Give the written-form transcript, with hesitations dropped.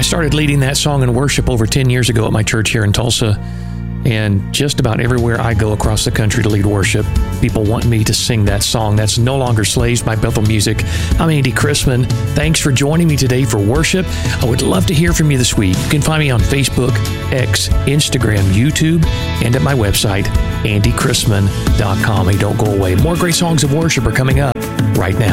started leading that song in worship over 10 years ago at my church here in Tulsa. And just about everywhere I go across the country to lead worship, people want me to sing that song. That's No Longer Slaves by Bethel Music. I'm Andy Chrisman. Thanks for joining me today for worship. I would love to hear from you this week. You can find me on Facebook, X, Instagram, YouTube, and at my website, andychrisman.com. Hey, don't go away. More great songs of worship are coming up right now.